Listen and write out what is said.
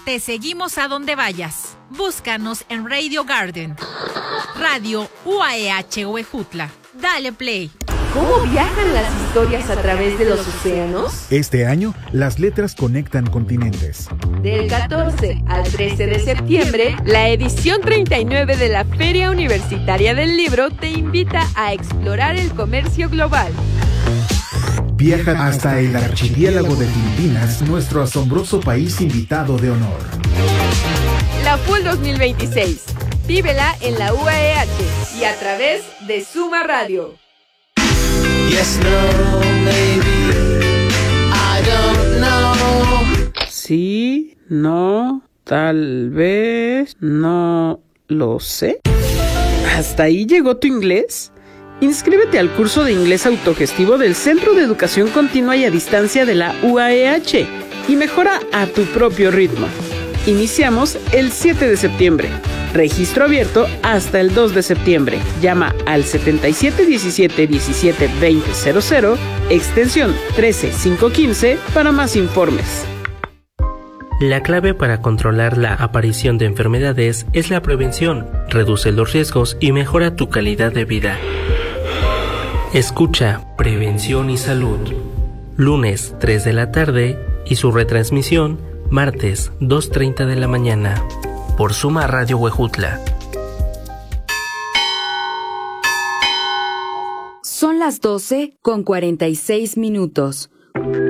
Te seguimos a donde vayas. Búscanos en Radio Garden. Radio UAEH Huejutla. Dale play. ¿Cómo viajan las historias a través de los océanos? Este año, las letras conectan continentes. Del 14 al 13 de septiembre, la edición 39 de la Feria Universitaria del Libro te invita a explorar el comercio global. Viaja hasta el archipiélago de Filipinas, nuestro asombroso país invitado de honor. La FUL 2026. Vívela en la UAEH y a través de Suma Radio. Yes, no, maybe, I don't know. Sí, no, tal vez, no lo sé. ¿Hasta ahí llegó tu inglés? Inscríbete al curso de inglés autogestivo del Centro de Educación Continua y a Distancia de la UAEH y mejora a tu propio ritmo. Iniciamos el 7 de septiembre. Registro abierto hasta el 2 de septiembre. Llama al 7717 17 20 00, extensión 13515 para más informes. La clave para controlar la aparición de enfermedades es la prevención. Reduce los riesgos y mejora tu calidad de vida. Escucha Prevención y Salud. Lunes 3 de la tarde y su retransmisión martes 2:30 de la mañana. Por Suma Radio Huejutla. Son las 12:46.